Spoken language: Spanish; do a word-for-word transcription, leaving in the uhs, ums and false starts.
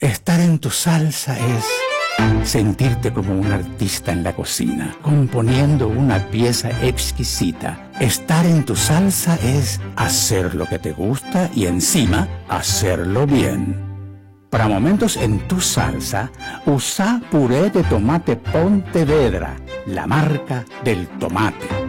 Estar en tu salsa es sentirte como un artista en la cocina, componiendo una pieza exquisita. Estar en tu salsa es hacer lo que te gusta y encima hacerlo bien. Para momentos en tu salsa, usa puré de tomate Pontevedra, la marca del tomate.